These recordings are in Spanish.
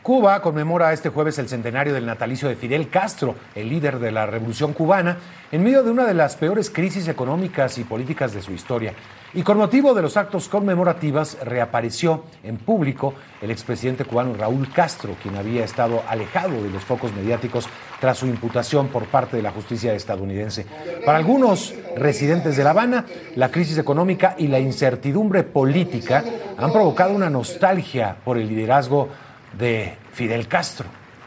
Cuba conmemora este jueves el centenario del natalicio de Fidel Castro, el líder de la Revolución Cubana, en medio de una de las peores crisis económicas y políticas de su historia. Y con motivo de los actos conmemorativos, reapareció en público el expresidente cubano Raúl Castro, quien había estado alejado de los focos mediáticos tras su imputación por parte de la justicia estadounidense. Para algunos residentes de La Habana, la crisis económica y la incertidumbre política han provocado una nostalgia por el liderazgo de Fidel Castro.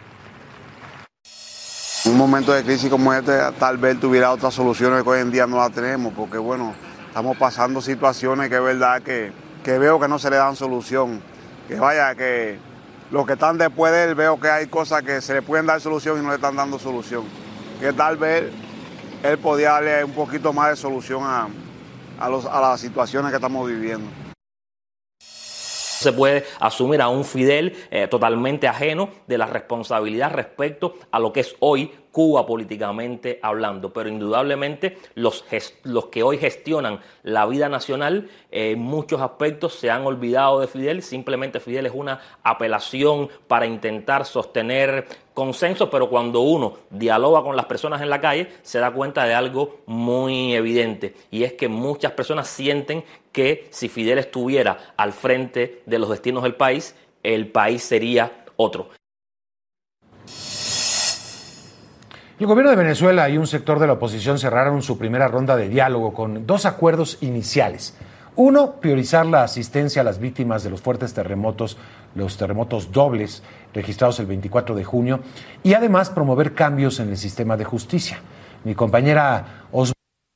Un momento de crisis como este tal vez tuviera otras soluciones que hoy en día no las tenemos, porque bueno, estamos pasando situaciones que es verdad que veo que no se le dan solución, que vaya, que los que están después de él veo que hay cosas que se le pueden dar solución y no le están dando solución, que tal vez él podía darle un poquito más de solución a las situaciones que estamos viviendo. Se puede asumir a un Fidel totalmente ajeno de la responsabilidad respecto a lo que es hoy Cuba políticamente hablando, pero indudablemente los que hoy gestionan la vida nacional en muchos aspectos se han olvidado de Fidel. Simplemente Fidel es una apelación para intentar sostener consenso, pero cuando uno dialoga con las personas en la calle se da cuenta de algo muy evidente, y es que muchas personas sienten que si Fidel estuviera al frente de los destinos del país, el país sería otro. El gobierno de Venezuela y un sector de la oposición cerraron su primera ronda de diálogo con dos acuerdos iniciales. Uno, priorizar la asistencia a las víctimas de los fuertes terremotos, los terremotos dobles registrados el 24 de junio, y además promover cambios en el sistema de justicia. Mi compañera Osvaldo.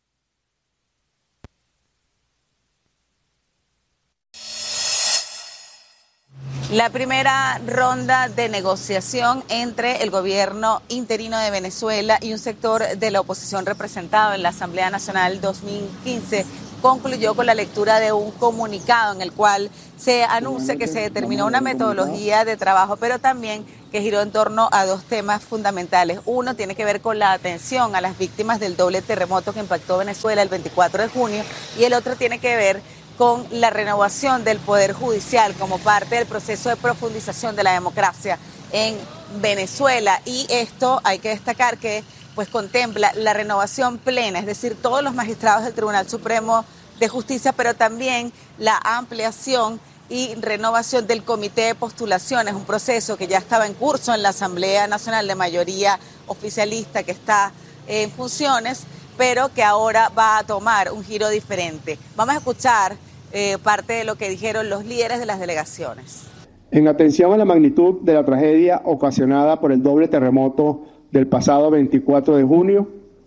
La primera ronda de negociación entre el gobierno interino de Venezuela y un sector de la oposición representado en la Asamblea Nacional 2015 concluyó con la lectura de un comunicado en el cual se anuncia que se determinó una metodología de trabajo, pero también que giró en torno a dos temas fundamentales. Uno tiene que ver con la atención a las víctimas del doble terremoto que impactó Venezuela el 24 de junio y el otro tiene que ver con la renovación del Poder Judicial como parte del proceso de profundización de la democracia en Venezuela. Y esto hay que destacar que pues contempla la renovación plena, es decir, todos los magistrados del Tribunal Supremo de Justicia, pero también la ampliación y renovación del Comité de Postulaciones, un proceso que ya estaba en curso en la Asamblea Nacional de mayoría oficialista que está en funciones, pero que ahora va a tomar un giro diferente. Vamos a escuchar parte de lo que dijeron los líderes de las delegaciones. En atención a la magnitud de la tragedia ocasionada por el doble terremoto del pasado 24 de junio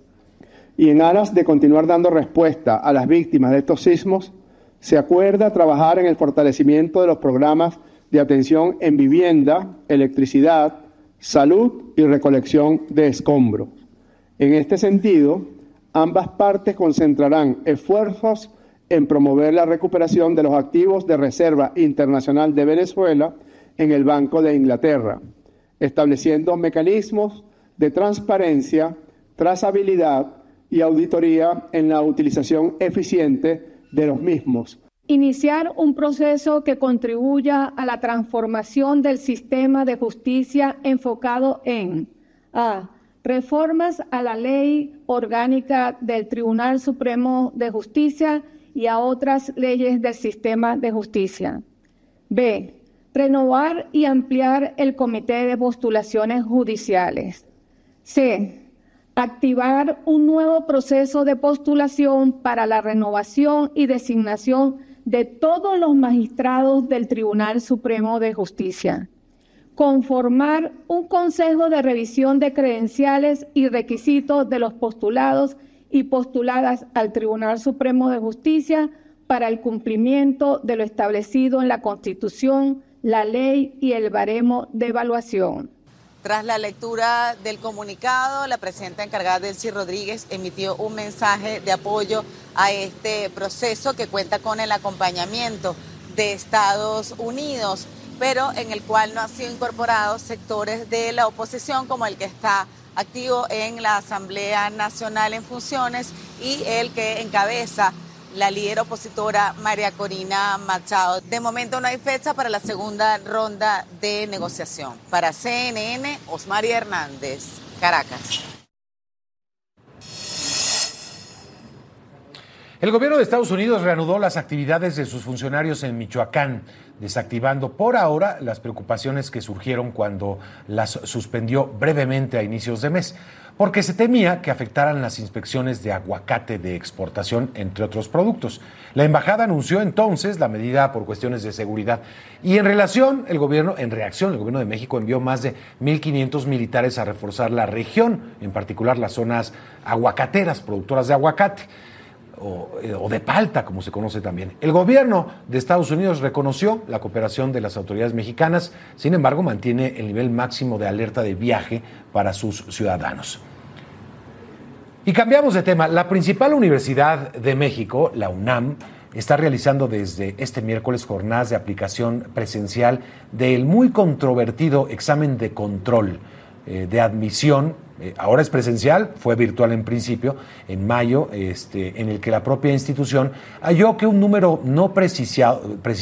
y en aras de continuar dando respuesta a las víctimas de estos sismos, se acuerda trabajar en el fortalecimiento de los programas de atención en vivienda, electricidad, salud y recolección de escombros. En este sentido, ambas partes concentrarán esfuerzos en promover la recuperación de los activos de Reserva Internacional de Venezuela en el Banco de Inglaterra, estableciendo mecanismos de transparencia, trazabilidad y auditoría en la utilización eficiente de los mismos. Iniciar un proceso que contribuya a la transformación del sistema de justicia enfocado en a. Reformas a la Ley Orgánica del Tribunal Supremo de Justicia y a otras leyes del sistema de justicia. B. Renovar y ampliar el Comité de Postulaciones Judiciales. C. Activar un nuevo proceso de postulación para la renovación y designación de todos los magistrados del Tribunal Supremo de Justicia. Conformar un consejo de revisión de credenciales y requisitos de los postulados y postuladas al Tribunal Supremo de Justicia para el cumplimiento de lo establecido en la Constitución, la ley y el baremo de evaluación. Tras la lectura del comunicado, la presidenta encargada Delcy Rodríguez emitió un mensaje de apoyo a este proceso que cuenta con el acompañamiento de Estados Unidos, pero en el cual no han sido incorporados sectores de la oposición como el que está activo en la Asamblea Nacional en funciones y el que encabeza la líder opositora María Corina Machado. De momento no hay fecha para la segunda ronda de negociación. Para CNN, Osmari Hernández, Caracas. El gobierno de Estados Unidos reanudó las actividades de sus funcionarios en Michoacán, desactivando por ahora las preocupaciones que surgieron cuando las suspendió brevemente a inicios de mes, porque se temía que afectaran las inspecciones de aguacate de exportación, entre otros productos. La embajada anunció entonces la medida por cuestiones de seguridad. Y en reacción, el gobierno de México envió más de 1,500 militares a reforzar la región, en particular las zonas aguacateras, productoras de aguacate, o de palta, como se conoce también. El gobierno de Estados Unidos reconoció la cooperación de las autoridades mexicanas, sin embargo, mantiene el nivel máximo de alerta de viaje para sus ciudadanos. Y cambiamos de tema. La principal universidad de México, la UNAM, está realizando desde este miércoles jornadas de aplicación presencial del muy controvertido examen de control de admisión. Ahora es presencial, fue virtual en principio, en mayo, en el que la propia institución halló que un número no precisado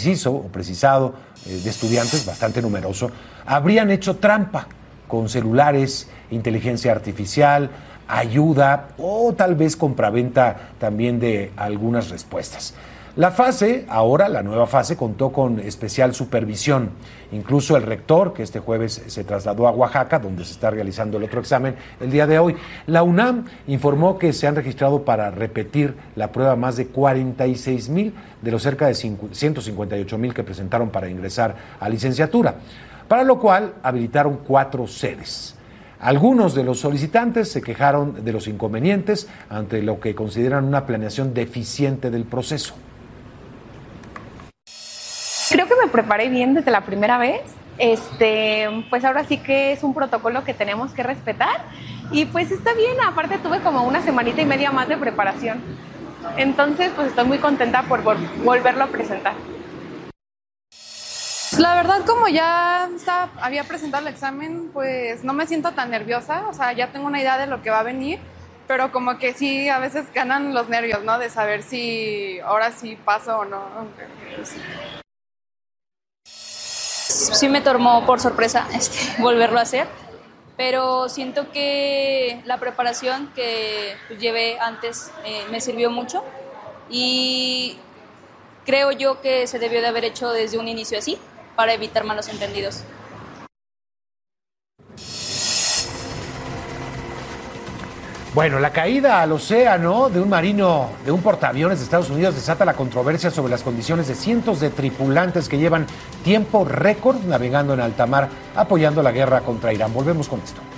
de estudiantes, bastante numeroso, habrían hecho trampa con celulares, inteligencia artificial, ayuda o tal vez compraventa también de algunas respuestas. La nueva fase, contó con especial supervisión. Incluso el rector, que este jueves se trasladó a Oaxaca, donde se está realizando el otro examen el día de hoy. La UNAM informó que se han registrado para repetir la prueba más de 46,000 de los cerca de 158,000 que presentaron para ingresar a licenciatura, para lo cual habilitaron 4 sedes. Algunos de los solicitantes se quejaron de los inconvenientes ante lo que consideran una planeación deficiente del proceso. Creo que me preparé bien desde la primera vez. Pues ahora sí que es un protocolo que tenemos que respetar y pues está bien. Aparte tuve como una semanita y media más de preparación. Entonces pues estoy muy contenta por volverlo a presentar. La verdad, como ya había presentado el examen, pues no me siento tan nerviosa. O sea, ya tengo una idea de lo que va a venir, pero como que sí, a veces ganan los nervios, ¿no? De saber si ahora sí paso o no. Sí me tomó por sorpresa volverlo a hacer, pero siento que la preparación que llevé antes me sirvió mucho y creo yo que se debió de haber hecho desde un inicio así para evitar malos entendidos. Bueno, la caída al océano de un portaaviones de Estados Unidos desata la controversia sobre las condiciones de cientos de tripulantes que llevan tiempo récord navegando en alta mar apoyando la guerra contra Irán. Volvemos con esto.